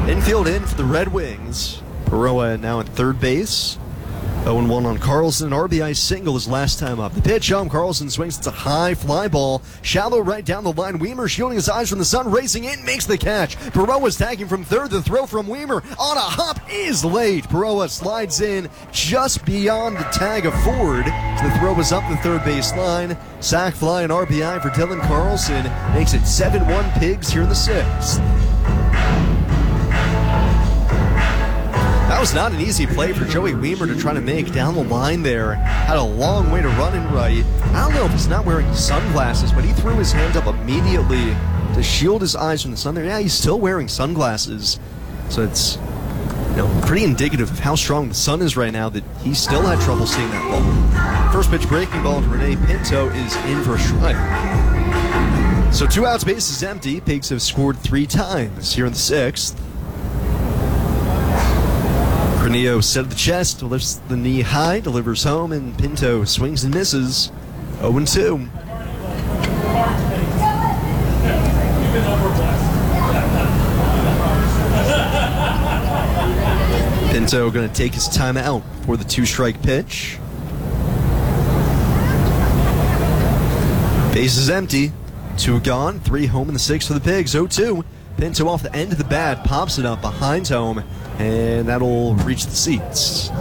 Infield in for the Red Wings. Peroa now at third base. 0-1 on Carlson. An RBI single his last time up. The pitch home. Carlson swings. It's a high fly ball. Shallow right down the line. Weimer shielding his eyes from the sun. Racing in. Makes the catch. Peroa's tagging from third. The throw from Weimer on a hop is late. Peroa slides in just beyond the tag of Ford. So the throw was up the third base line. Sac fly and RBI for Dylan Carlson. Makes it 7-1 Pigs here in the sixth. That was not an easy play for Joey Weimer to try to make down the line there. Had a long way to run in right. I don't know if he's not wearing sunglasses, but he threw his hand up immediately to shield his eyes from the sun there. Yeah, he's still wearing sunglasses. So it's pretty indicative of how strong the sun is right now that he still had trouble seeing that ball. First pitch breaking ball to Rene Pinto is in for a strike. So 2 outs, base is empty. Pigs have scored 3 times here in the sixth. Corneo set of the chest, lifts the knee high, delivers home, and Pinto swings and misses. 0-2. Pinto going to take his time out for the 2-strike pitch. Base is empty. 2 gone, 3 home in the sixth for the Pigs. 0-2. Pinto off the end of the bat, pops it up behind home, and that'll reach the seats.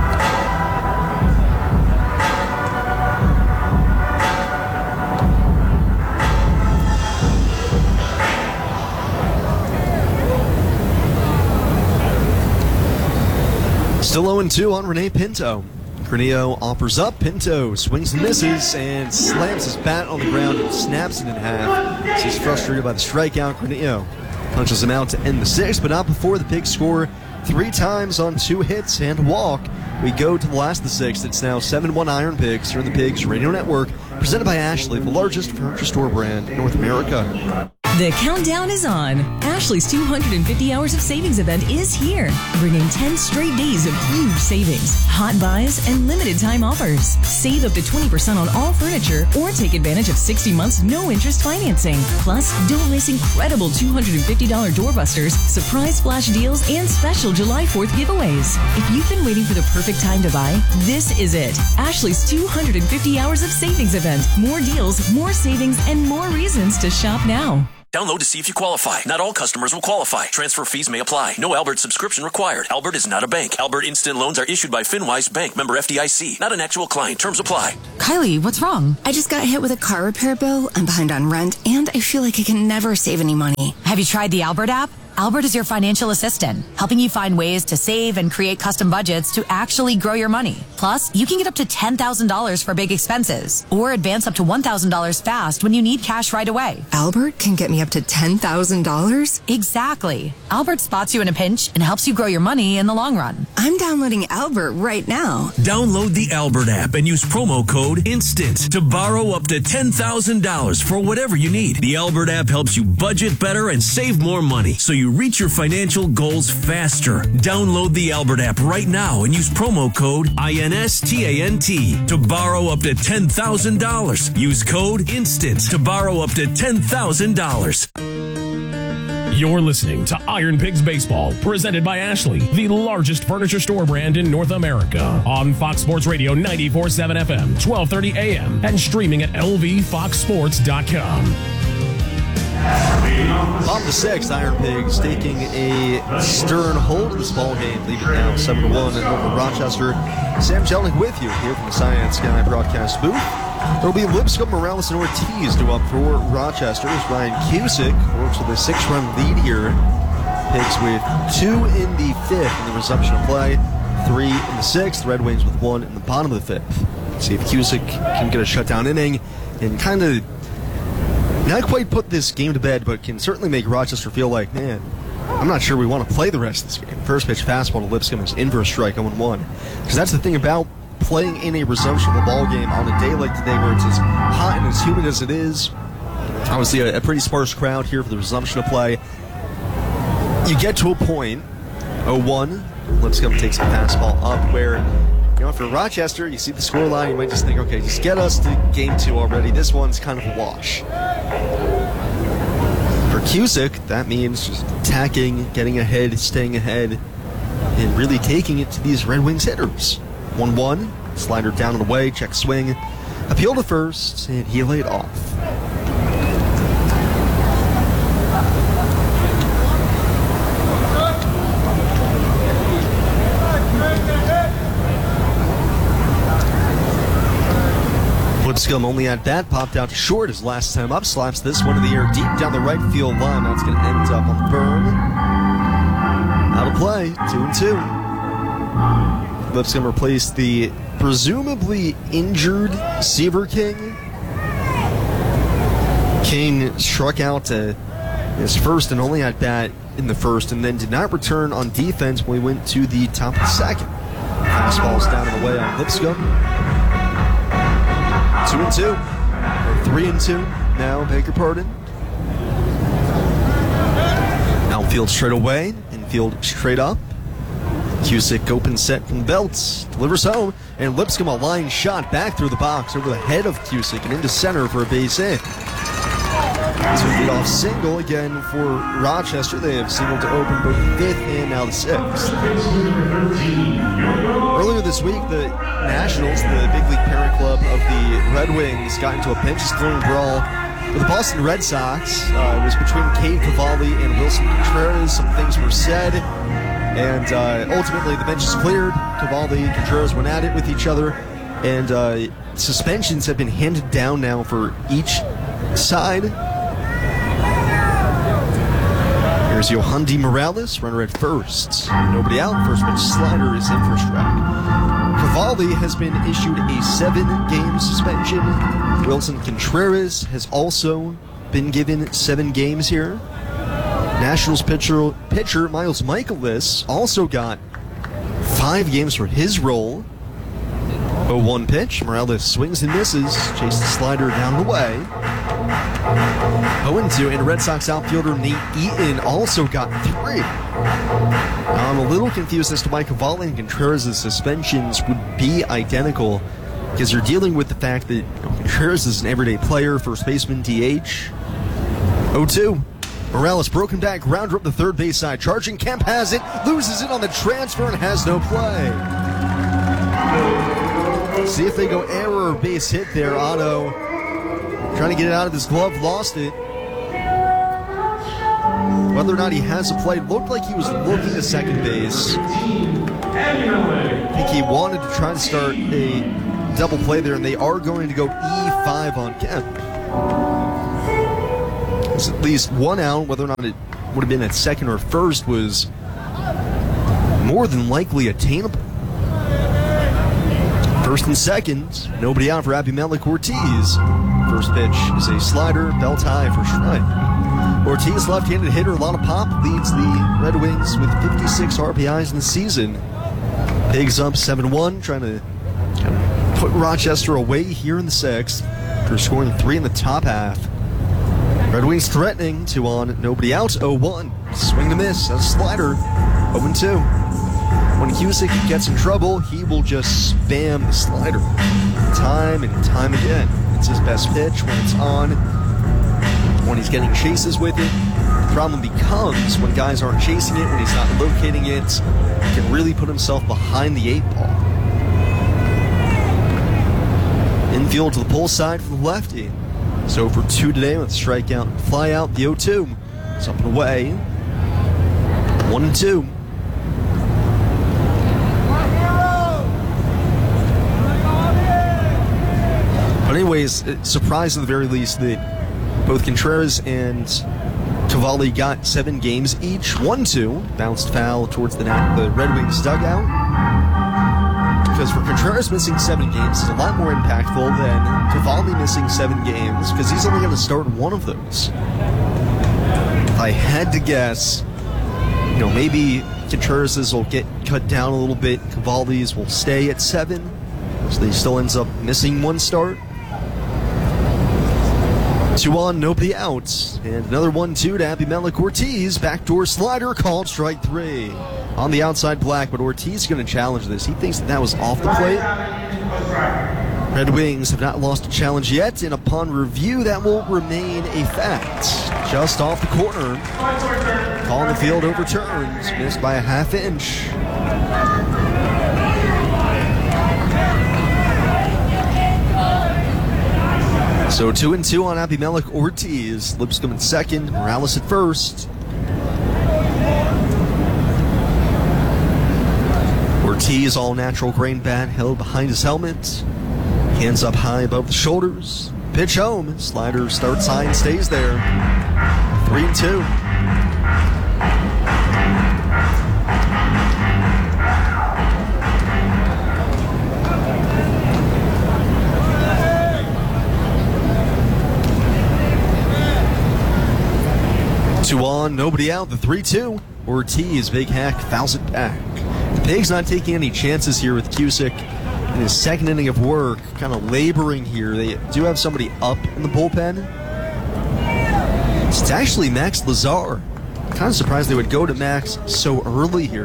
Still 0-2 on Rene Pinto. Corneo offers up. Pinto swings and misses and slams his bat on the ground and snaps it in half. So he's frustrated by the strikeout. Corneo punches him out to end the sixth, but not before the Pigs score 3 times on 2 hits and a walk. We go to the last of the sixth. It's now 7-1 Iron Pigs here on the Pigs Radio Network, presented by Ashley, the largest furniture store brand in North America. The countdown is on. Ashley's 250 Hours of Savings event is here, bringing 10 straight days of huge savings, hot buys, and limited time offers. Save up to 20% on all furniture or take advantage of 60 months no-interest financing. Plus, don't miss incredible $250 doorbusters, surprise flash deals, and special July 4th giveaways. If you've been waiting for the perfect time to buy, this is it. Ashley's 250 Hours of Savings event. More deals, more savings, and more reasons to shop now. Download to see if you qualify. Not all customers will qualify. Transfer fees may apply. No Albert subscription required. Albert is not a bank. Albert Instant Loans are issued by FinWise Bank, member FDIC. Not an actual client. Terms apply. Kylie, what's wrong? I just got hit with a car repair bill. I'm behind on rent, and I feel like I can never save any money. Have you tried the Albert app? Albert is your financial assistant, helping you find ways to save and create custom budgets to actually grow your money. Plus, you can get up to $10,000 for big expenses or advance up to $1,000 fast when you need cash right away. Albert can get me up to $10,000? Exactly. Albert spots you in a pinch and helps you grow your money in the long run. I'm downloading Albert right now. Download the Albert app and use promo code INSTANT to borrow up to $10,000 for whatever you need. The Albert app helps you budget better and save more money, so you reach your financial goals faster. Download the Albert app right now and use promo code INSTANT to borrow up to $10,000. Use code INSTANT to borrow up to $10,000. You're listening to Iron Pigs Baseball, presented by Ashley, the largest furniture store brand in North America, on Fox Sports Radio 94.7 FM, 1230 AM, and streaming at lvfoxsports.com. Bottom of the sixth, Iron Pigs taking a stern hold of this ball game, leaving now 7-1 in North Rochester. Sam Jelnick with you here from the Science Sky broadcast booth. There will be Lipscomb, Morales, and Ortiz due up for Rochester as Ryan Cusick works with a 6-run lead here. Pigs with 2 in the fifth in the resumption of play, 3 in the sixth. Red Wings with 1 in the bottom of the fifth. See if Cusick can get a shutdown inning and kind of not quite put this game to bed, but can certainly make Rochester feel like, man, I'm not sure we want to play the rest of this game. First pitch fastball to Lipscomb is in for a strike, 0-1. Because that's the thing about playing in a resumption of a ball game on a day like today where it's as hot and as humid as it is. Obviously a pretty sparse crowd here for the resumption of play. You get to a point, 0-1, Lipscomb takes a fastball up where, for Rochester, you see the scoreline, you might just think, okay, just get us to game 2 already. This one's kind of a wash. For For Cusick, that means just attacking, getting ahead, staying ahead, and really taking it to these Red Wings hitters. 1-1, slider down and away, check swing, appeal to first, and he laid off. Lipscomb only at bat, popped out short his last time up, slaps this one in the air deep down the right field line. That's going to end up on the berm. Out of play, 2-2. Lipscomb replaced the presumably injured Seaver King. King struck out his first and only at bat in the first, and then did not return on defense when we went to the top of the second. Fastball's down and away on Lipscomb. 2-2, or 3-2 now, beg your pardon. Outfield straight away, infield straight up. Cusick open set from Belts, delivers home, and Lipscomb a line shot back through the box over the head of Cusick and into center for a base hit. It's a leadoff single again for Rochester. They have singled to open both the fifth and now the sixth. Earlier this week, the Nationals, the big league parent club of the Red Wings, got into a benches-throwing brawl with the Boston Red Sox. It was between Cade Cavalli and Wilson Contreras. Some things were said, and ultimately the benches cleared. Cavalli and Contreras went at it with each other, and suspensions have been handed down now for each side. Here's Yohandy Morales, runner at first. Nobody out. First pitch slider is in for a strike. Cavalli has been issued a 7-game suspension. Wilson Contreras has also been given 7 games here. Nationals pitcher Miles Michaelis also got 5 games for his role. 0-1 pitch. Morales swings and misses. Chases the slider down the way. 0-2, and Red Sox outfielder Nate Eaton also got 3. Now, I'm a little confused as to why Cavalli and Contreras' suspensions would be identical, because you're dealing with the fact that Contreras is an everyday player, first baseman, DH. 0-2. Morales broken back, grounder up the third base side. Charging, Kemp has it, loses it on the transfer, and has no play. See if they go error or base hit there. Otto trying to get it out of his glove, lost it. Whether or not he has a play, looked like he was looking to second base. I think he wanted to try to start a double play there, and they are going to go E5 on Kemp. There's at least one out. Whether or not it would have been at second or first was more than likely attainable. First and second, nobody out for Abimelec Ortiz. First pitch is a slider, belt high for strike. Ortiz, left-handed hitter, a lot of pop, leads the Red Wings with 56 RBIs in the season. Pigs up 7-1, trying to put Rochester away here in the sixth. After scoring 3 in the top half. Red Wings threatening, 2 on, nobody out, 0-1. Swing to miss, a slider, 0-2. When Cusick gets in trouble, he will just spam the slider time and time again. It's his best pitch when it's on. When he's getting chases with it, the problem becomes when guys aren't chasing it, when he's not locating it, he can really put himself behind the 8 ball. Infield to the pull side for the lefty. So for 2 today with strikeout and fly out. The 0-2. It's up and away. 1-2. But anyways, surprised at the very least that both Contreras and Cavalli got 7 games each. 1-2, bounced foul towards the Red Wings dugout. Because for Contreras missing 7 games is a lot more impactful than Cavalli missing 7 games, because he's only going to start 1 of those. If I had to guess, maybe Contreras' will get cut down a little bit. Cavalli's will stay at 7, so he still ends up missing 1 start. 2 on, nobody out. And another 1-2 to Abimelec Ortiz. Backdoor slider called strike 3. On the outside black, but Ortiz is going to challenge this. He thinks that was off the plate. Red Wings have not lost a challenge yet, and upon review, that will remain a fact. Just off the corner, call in the field overturned, missed by a half inch. So 2-2 on Abimelech Ortiz. Lipscomb at second, Morales at first. Ortiz, all natural grain bat held behind his helmet. Hands up high above the shoulders. Pitch home. Slider starts high and stays there. 3-2. Two on, nobody out. The 3-2. Ortiz, Big Hack fouls it back. The Pigs not taking any chances here with Cusick in his second inning of work, kind of laboring here. They do have somebody up in the bullpen. It's actually Max Lazar. I'm kind of surprised they would go to Max so early here.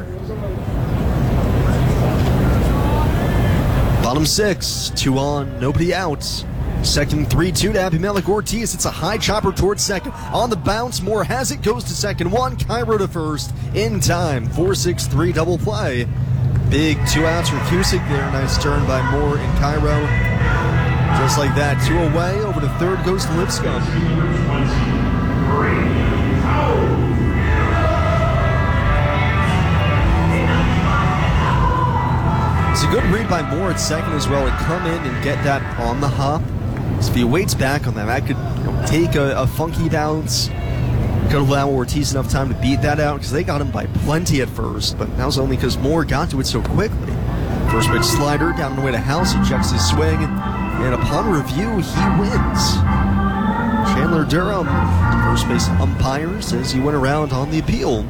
Bottom six, 2 on, nobody out. Second 3-2 to Abimelech Ortiz. It's a high chopper towards second. On the bounce, Moore has it, goes to second. 1, Cairo to first in time. 4-6-3 double play. Big 2 outs for Cusick there. Nice turn by Moore and Cairo. Just like that, 2 away. Over to third goes to Lipscomb. It's a good read by Moore at second as well to come in and get that on the hop. So if he waits back on that could take a funky bounce. Could allow Ortiz enough time to beat that out because they got him by plenty at first, but that was only because Moore got to it so quickly. First pitch slider down on the way to House. He checks his swing, and upon review, he wins. Chandler Durham, first base umpire, says he went around on the appeal.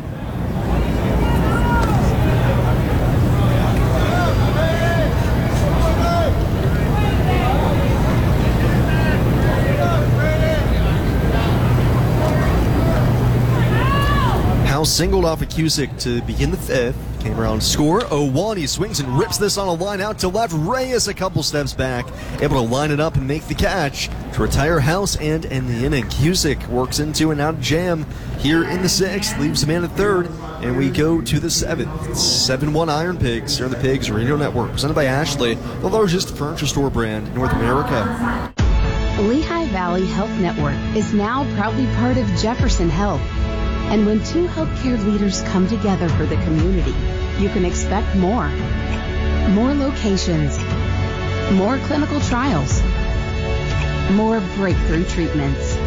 Singled off of Cusick to begin the fifth. Came around, score 0-1. He swings and rips this on a line out to left. Reyes a couple steps back, able to line it up and make the catch to retire House and end the inning. Cusick works into an out jam here in the sixth, leaves the man at third, and we go to the seventh. 7-1 Iron Pigs here on the Pigs Radio Network, presented by Ashley, the largest furniture store brand in North America. Lehigh Valley Health Network is now proudly part of Jefferson Health. And when 2 healthcare leaders come together for the community, you can expect more. More locations, more clinical trials, more breakthrough treatments.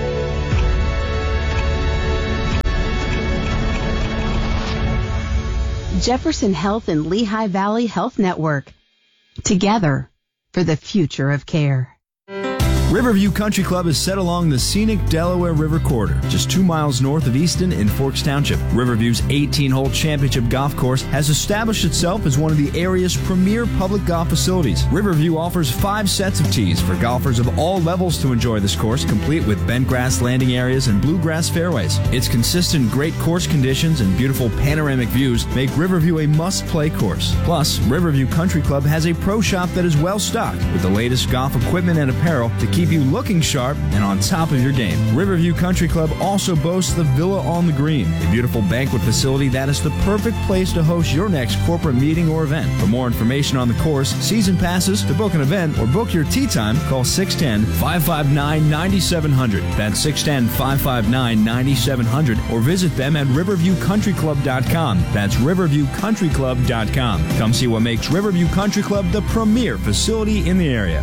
Jefferson Health and Lehigh Valley Health Network. Together for the future of care. Riverview Country Club is set along the scenic Delaware River corridor, just 2 miles north of Easton in Forks Township. Riverview's 18-hole championship golf course has established itself as one of the area's premier public golf facilities. Riverview offers 5 sets of tees for golfers of all levels to enjoy this course, complete with bent grass landing areas and bluegrass fairways. Its consistent great course conditions and beautiful panoramic views make Riverview a must-play course. Plus, Riverview Country Club has a pro shop that is well-stocked with the latest golf equipment and apparel to keep you looking sharp and on top of your game. Riverview Country Club also boasts the Villa on the Green, a beautiful banquet facility that is the perfect place to host your next corporate meeting or event. For more information on the course, season passes, to book an event, or book your tee time, call 610-559-9700. That's 610-559-9700, or visit them at riverviewcountryclub.com. That's riverviewcountryclub.com. Come see what makes Riverview Country Club the premier facility in the area.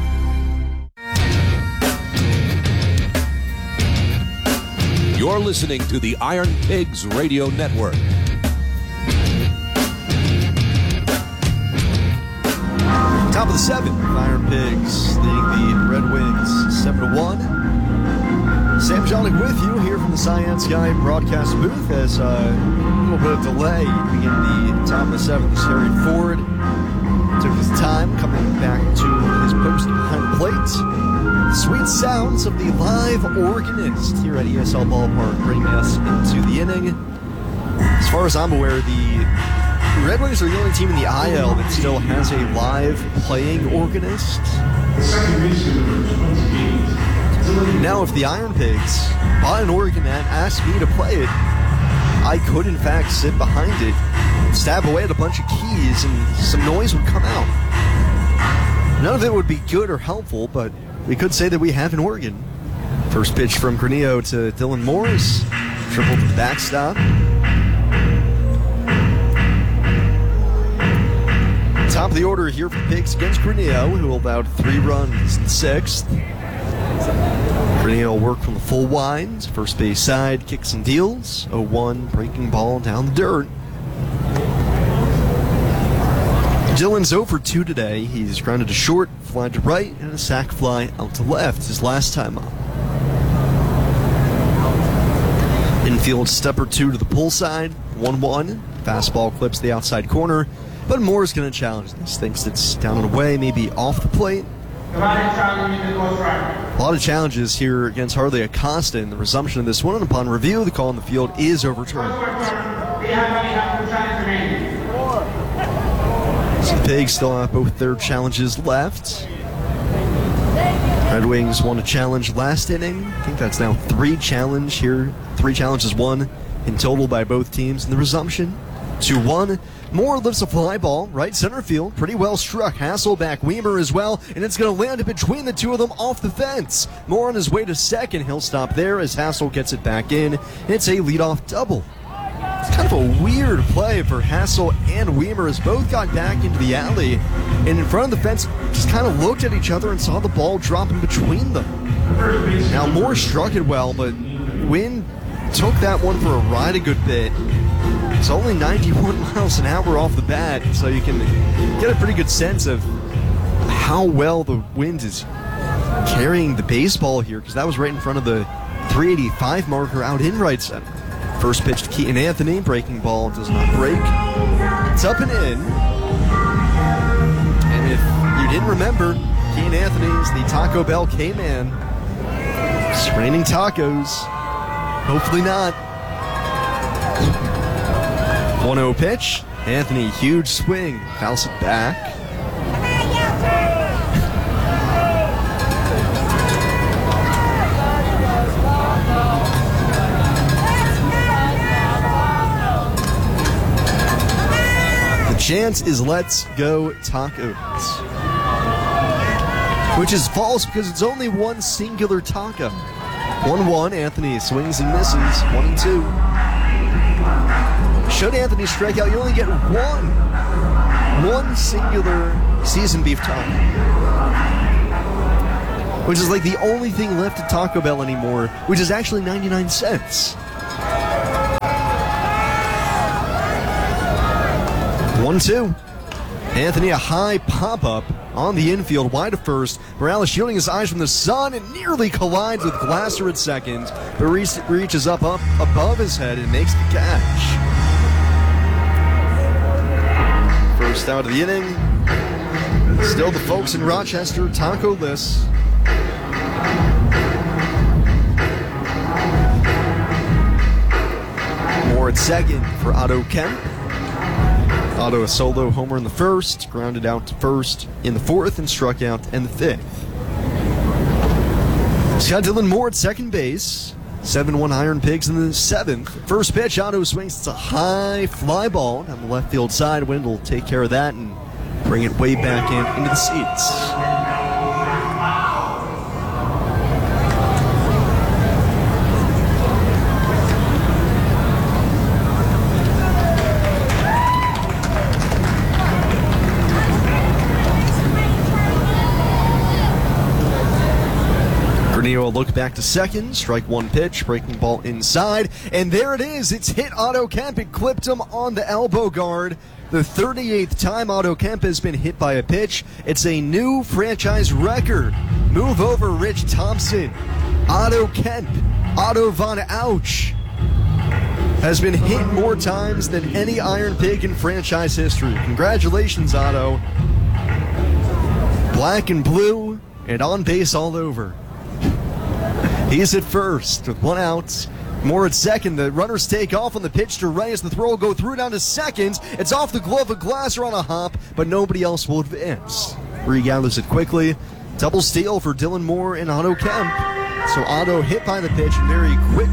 You're listening to the Iron Pigs Radio Network. Top of the seventh, Iron Pigs leading the Red Wings 7-1. Sam Jolly with you here from the Science Guy broadcast booth as a little bit of delay to begin the top of the seventh. As Harry Ford took his time coming back to his post behind the plate. Sweet sounds of the live organist here at ESL Ballpark bringing us into the inning. As far as I'm aware, the Red Wings are the only team in the IL that still has a live playing organist. Now, if the Iron Pigs bought an organ and asked me to play it, I could, in fact, sit behind it, stab away at a bunch of keys, and some noise would come out. None of it would be good or helpful, but we could say that we have an organ. First pitch from Granillo to Dylan Morris. Triple to the backstop. Top of the order here for the Pigs against Granillo, who allowed 3 runs in the 6th. Granillo worked from the full wind. First base side, kicks and deals. 0-1, breaking ball down the dirt. Dylan's 0 for 2 today. He's grounded to short, fly to right, and a sac fly out to left his last time up. Infield step or 2 to the pull side, 1-1. Fastball clips the outside corner, but Moore is going to challenge this. Thinks it's down and away, maybe off the plate. A lot of challenges here against Harley Acosta in the resumption of this one, and upon review, the call on the field is overturned. So the Pigs still have both their challenges left. Red Wings won a challenge last inning. I think that's now 3 challenges here. 3 challenges won in total by both teams in the resumption. 2-1. Moore lifts a fly ball, right center field. Pretty well struck. Hasselback, Weimer as well, and it's going to land between the two of them off the fence. Moore on his way to second. He'll stop there as Hassel gets it back in. It's a leadoff double. It's kind of a weird play for Hassel and Weimer as both got back into the alley and in front of the fence just kind of looked at each other and saw the ball drop in between them. Now Moore struck it well, but Wynn took that one for a ride a good bit. It's only 91 miles an hour off the bat, so you can get a pretty good sense of how well the wind is carrying the baseball here, because that was right in front of the 385 marker out in right center. First pitch to Keaton Anthony, breaking ball does not break. It's up and in. And if you didn't remember, Keaton Anthony is the Taco Bell K-Man. It's raining tacos. Hopefully not. 1-0 pitch. Anthony, huge swing. Fouls it back. The chant is "Let's go tacos," which is false because it's only one singular taco. 1-1, Anthony swings and misses. 1-2. Should Anthony strike out, you only get one singular seasoned beef taco, which is like the only thing left at Taco Bell anymore, which is actually 99 cents. 1-2. Anthony, a high pop-up on the infield, wide to first. Morales shielding his eyes from the sun and nearly collides with Glasser at second, but reaches up above his head and makes the catch. First out of the inning. Still the folks in Rochester taco-less. Moore at second for Otto Kemp. Otto a solo homer in the first, grounded out to first in the 4th, and struck out in the 5th. Scott Dylan Moore at second base. 7-1 Iron Pigs in the 7th. First pitch, Otto swings. It's a high fly ball down the left field side. Wind will take care of that and bring it way back into the seats. Granillo will look back to second, strike one pitch, breaking ball inside, and there it is. It's hit Otto Kemp. It clipped him on the elbow guard. The 38th time Otto Kemp has been hit by a pitch. It's a new franchise record. Move over, Rich Thompson. Otto Kemp, Otto Von Ouch, has been hit more times than any Iron Pig in franchise history. Congratulations, Otto. Black and blue, and on base all over. He's at first with one out. Moore at second. The runners take off on the pitch to right as the throw will go through down to second. It's off the glove of Glasser on a hop, but nobody else will advance. Regathers it quickly. Double steal for Dylan Moore and Otto Kemp. So Otto hit by the pitch very quickly.